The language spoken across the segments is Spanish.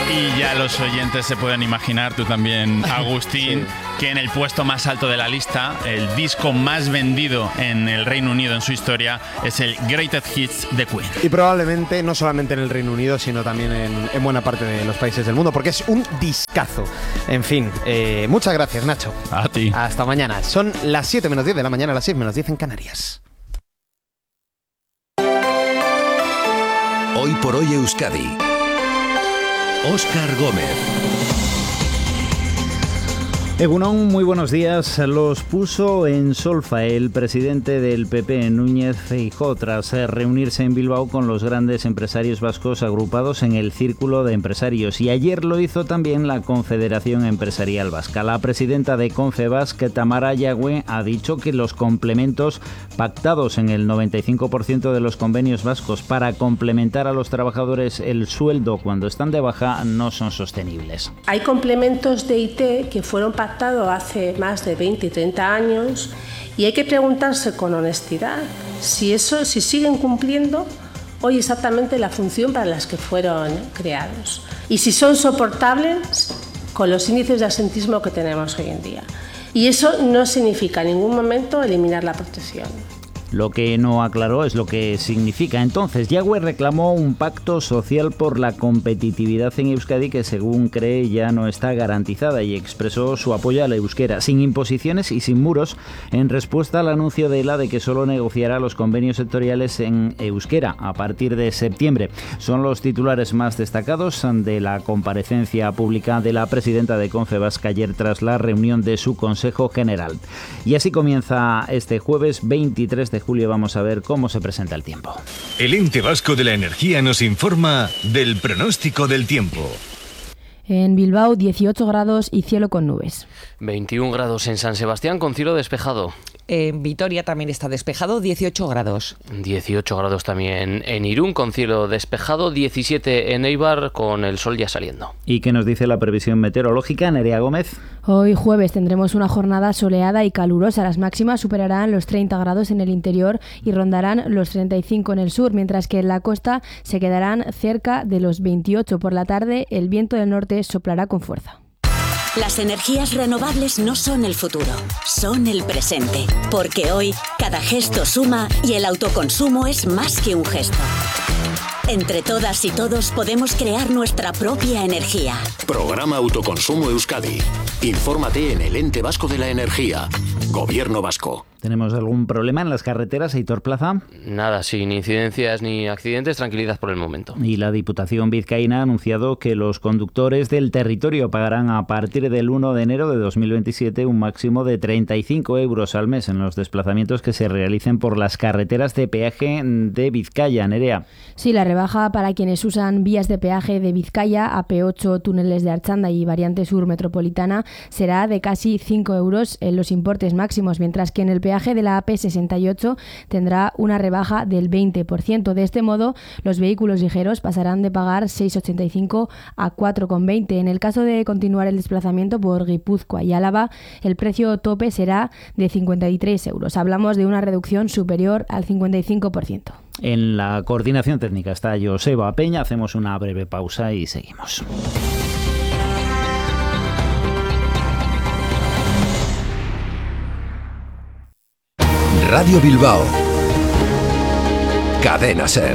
Y ya los oyentes se pueden imaginar, tú también, Agustín, que en el puesto más alto de la lista, el disco más vendido en el Reino Unido en su historia, es el Greatest Hits de Queen. Y probablemente no solamente en el Reino Unido, sino también en buena parte de los países del mundo, porque es un discazo. En fin, muchas gracias, Nacho. A ti. Hasta mañana. Son las 7 menos 10 de la mañana, las 6 menos 10 en Canarias. Hoy por hoy Euskadi. Óscar Gómez. Egunon, muy buenos días. Los puso en solfa el presidente del PP, Núñez Feijóo, tras reunirse en Bilbao con los grandes empresarios vascos agrupados en el Círculo de Empresarios. Y ayer lo hizo también la Confederación Empresarial Vasca. La presidenta de Confebask, Tamara Yagüe, ha dicho que los complementos pactados en el 95% de los convenios vascos para complementar a los trabajadores el sueldo cuando están de baja no son sostenibles. Hay complementos de IT que fueron pactados hace más de 20 y 30 años y hay que preguntarse con honestidad si siguen cumpliendo hoy exactamente la función para las que fueron creados y si son soportables con los índices de absentismo que tenemos hoy en día. Y eso no significa en ningún momento eliminar la protección. Lo que no aclaró es lo que significa. Entonces, Yagüe reclamó un pacto social por la competitividad en Euskadi que, según cree, ya no está garantizada y expresó su apoyo al euskera, sin imposiciones y sin muros, en respuesta al anuncio de ELA de que solo negociará los convenios sectoriales en euskera a partir de septiembre. Son los titulares más destacados de la comparecencia pública de la presidenta de Confebask ayer tras la reunión de su Consejo General. Y así comienza este jueves 23 de julio. Vamos a ver cómo se presenta el tiempo. El Ente Vasco de la Energía nos informa del pronóstico del tiempo. En Bilbao, 18 grados y cielo con nubes. 21 grados en San Sebastián con cielo despejado. En Vitoria también está despejado, 18 grados. 18 grados también en Irún con cielo despejado, 17 en Eibar con el sol ya saliendo. ¿Y qué nos dice la previsión meteorológica, Nerea Gómez? Hoy jueves tendremos una jornada soleada y calurosa. Las máximas superarán los 30 grados en el interior y rondarán los 35 en el sur, mientras que en la costa se quedarán cerca de los 28. Por la tarde, el viento del norte soplará con fuerza. Las energías renovables no son el futuro, son el presente. Porque hoy, cada gesto suma y el autoconsumo es más que un gesto. Entre todas y todos podemos crear nuestra propia energía. Programa Autoconsumo Euskadi. Infórmate en el Ente Vasco de la Energía. Gobierno Vasco. ¿Tenemos algún problema en las carreteras, Aitor Plaza? Nada, sin incidencias ni accidentes, tranquilidad por el momento. Y la Diputación vizcaína ha anunciado que los conductores del territorio pagarán a partir del 1 de enero de 2027 un máximo de 35 euros al mes en los desplazamientos que se realicen por las carreteras de peaje de Vizcaya. Nerea. Sí, la rebaja para quienes usan vías de peaje de Vizcaya, AP8, túneles de Archanda y variante sur metropolitana será de casi 5 euros en los importes máximos, mientras que en el peaje de la AP68 tendrá una rebaja del 20%. De este modo, los vehículos ligeros pasarán de pagar 6,85 a 4,20. En el caso de continuar el desplazamiento por Guipúzcoa y Álava, el precio tope será de 53 euros. Hablamos de una reducción superior al 55%. En la coordinación técnica está Joseba Peña. Hacemos una breve pausa y seguimos. Radio Bilbao. Cadena SER.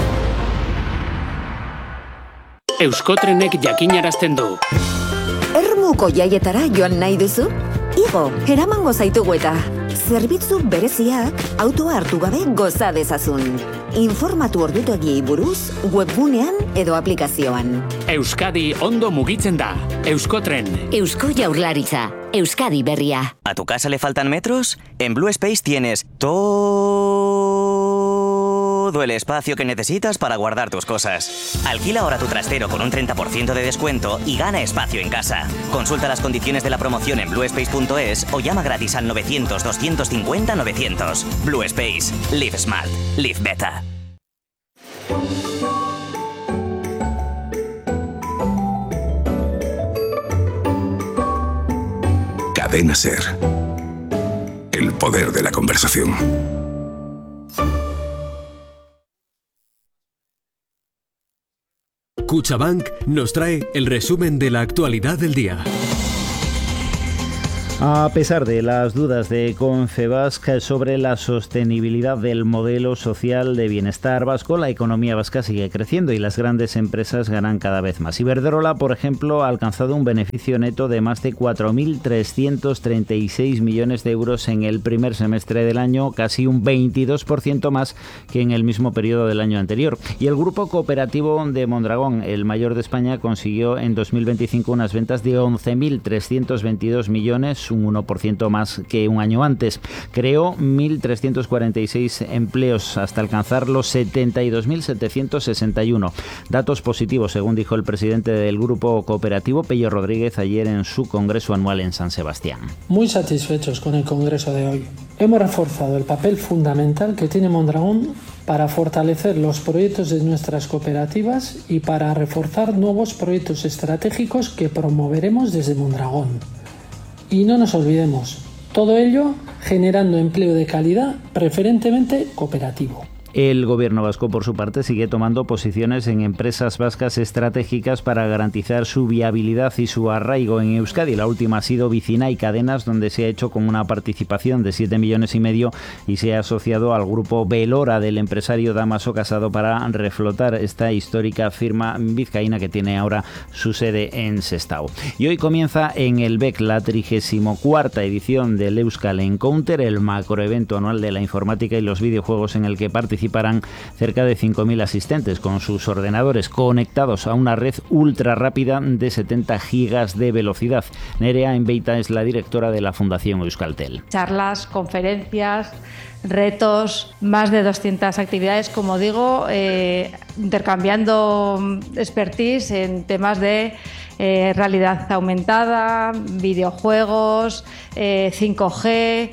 Euskotrenek jakinarazten du. Ermuko jaietara joan nahi duzu? Igo, eramango zaitugu eta zerbitzu bereziak autoa hartu gabe goza dezazun. Informatu ordutegiei buruz webgunean edo aplikazioan. Euskadi ondo mugitzen da. Euskotren. Eusko Jaurlaritza. Euskadi berria. ¿A tu casa le faltan metros? En Blue Space tienes todo el espacio que necesitas para guardar tus cosas. Alquila ahora tu trastero con un 30% de descuento y gana espacio en casa. Consulta las condiciones de la promoción en bluespace.es o llama gratis al 900-250-900. Blue Space. Live smart. Live better. Cadena SER. El poder de la conversación. Cuchabank nos trae el resumen de la actualidad del día. A pesar de las dudas de Confebask sobre la sostenibilidad del modelo social de bienestar vasco, la economía vasca sigue creciendo y las grandes empresas ganan cada vez más. Iberdrola, por ejemplo, ha alcanzado un beneficio neto de más de 4.336 millones de euros en el primer semestre del año, casi un 22% más que en el mismo periodo del año anterior. Y el Grupo Cooperativo de Mondragón, el mayor de España, consiguió en 2025 unas ventas de 11.322 millones, un 1% más que un año antes. Creó 1.346 empleos hasta alcanzar los 72.761. Datos positivos, según dijo el presidente del Grupo Cooperativo, Pello Rodríguez, ayer en su congreso anual en San Sebastián. Muy satisfechos con el congreso de hoy. Hemos reforzado el papel fundamental que tiene Mondragón para fortalecer los proyectos de nuestras cooperativas y para reforzar nuevos proyectos estratégicos que promoveremos desde Mondragón. Y no nos olvidemos, todo ello generando empleo de calidad, preferentemente cooperativo. El gobierno vasco, por su parte, sigue tomando posiciones en empresas vascas estratégicas para garantizar su viabilidad y su arraigo en Euskadi. La última ha sido Vicina y Cadenas, donde se ha hecho con una participación de 7,5 millones y se ha asociado al grupo Velora del empresario Damaso Casado para reflotar esta histórica firma vizcaína que tiene ahora su sede en Sestao. Y hoy comienza en el BEC la 34ª edición del Euskal Encounter, el macroevento anual de la informática y los videojuegos en el que participarán cerca de 5.000 asistentes con sus ordenadores conectados a una red ultra rápida de 70 gigas de velocidad. Nerea Enbeita es la directora de la Fundación Euskaltel. Charlas, conferencias, retos, más de 200 actividades, como digo, intercambiando expertise en temas de realidad aumentada, videojuegos, 5G,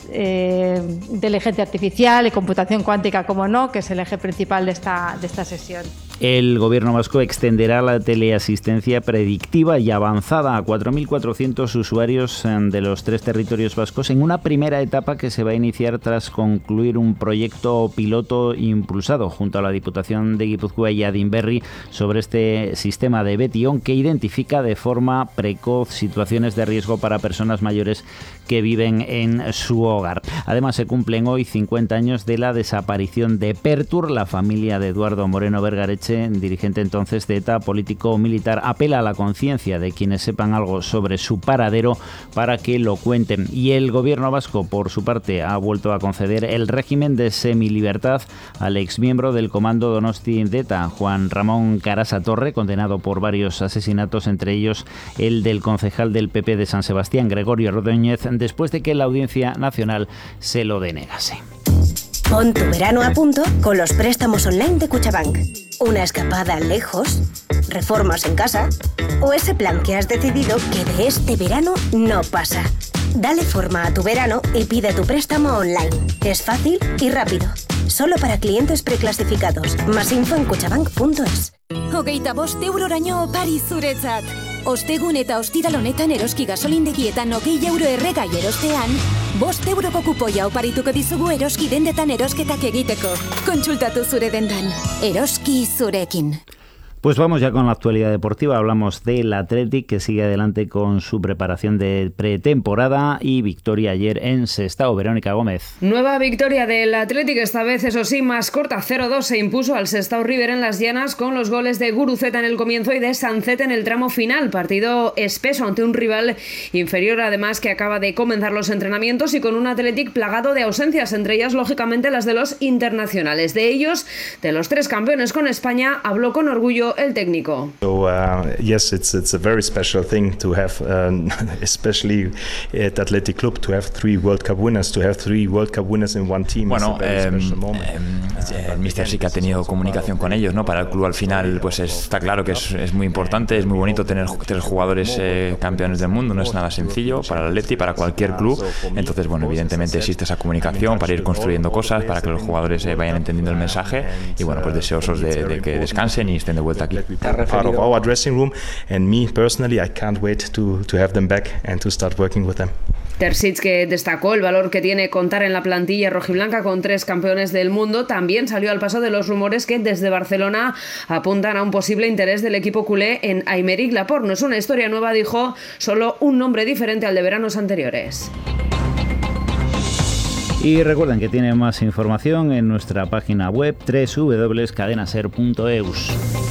inteligencia artificial y computación cuántica, como no, que es el eje principal de esta sesión. El gobierno vasco extenderá la teleasistencia predictiva y avanzada a 4.400 usuarios de los 3 territorios vascos en una primera etapa que se va a iniciar tras concluir un proyecto piloto impulsado junto a la Diputación de Guipúzcoa y Adinberri sobre este sistema de Betion que identifica de forma precoz situaciones de riesgo para personas mayores que viven en su hogar. Además, se cumplen hoy 50 años de la desaparición de Pertur. La familia de Eduardo Moreno Vergareche, dirigente entonces de ETA, político militar, apela a la conciencia de quienes sepan algo sobre su paradero para que lo cuenten. Y el gobierno vasco, por su parte, ha vuelto a conceder el régimen de semilibertad al exmiembro del comando Donosti de ETA, Juan Ramón Carasa Torre, condenado por varios asesinatos, entre ellos el del concejal del PP de San Sebastián, Gregorio Rodóñez, después de que la Audiencia Nacional se lo denegase. Pon tu verano a punto con los préstamos online de Cuchabank. Una escapada lejos, reformas en casa o ese plan que has decidido que de este verano no pasa. Dale forma a tu verano y pide tu préstamo online. Es fácil y rápido. Solo para clientes preclasificados. Más info en cuchabank.es. 25 € opari zuretzat. Ostegun eta ostiral honetan eroski gasolindegietan 20 € erregai erostean, 5 euroko kupoia oparituko dizugu eroski dendetan erosketak egiteko. Kontsultatu zure dendan. Eroski zurekin. Pues vamos ya con la actualidad deportiva. Hablamos del Athletic, que sigue adelante con su preparación de pretemporada y victoria ayer en Sestao. Verónica Gómez. Nueva victoria del Athletic, esta vez eso sí más corta, 0-2. Se impuso al Sestao River en las llanas con los goles de Guruceta en el comienzo y de Sancet en el tramo final. Partido espeso ante un rival inferior, además, que acaba de comenzar los entrenamientos y con un Athletic plagado de ausencias, entre ellas lógicamente las de los internacionales. De ellos, de los 3 campeones con España, habló con orgullo el técnico. So yes, it's a very special thing to have, especially at Athletic Club, to have 3 World Cup winners, to have 3 World Cup winners in one team. Bueno, el míster sí que ha tenido comunicación con ellos, ¿no? Para el club al final, pues está claro que es muy importante, es muy bonito tener 3 jugadores campeones del mundo, no es nada sencillo para el Atleti, para cualquier club. Entonces, bueno, evidentemente existe esa comunicación para ir construyendo cosas, para que los jugadores vayan entendiendo el mensaje y bueno, pues deseosos de que descansen y estén de vuelta aquí. Part of our dressing room, and me personally, I can't wait to have them back and to start working with them. Terzic, que destacó el valor que tiene contar en la plantilla rojiblanca con 3 campeones del mundo, también salió al paso de los rumores que desde Barcelona apuntan a un posible interés del equipo culé en Aymeric Laporte. No es una historia nueva, dijo, solo un nombre diferente al de veranos anteriores. Y recuerden que tienen más información en nuestra página web www.cadenaser.eus.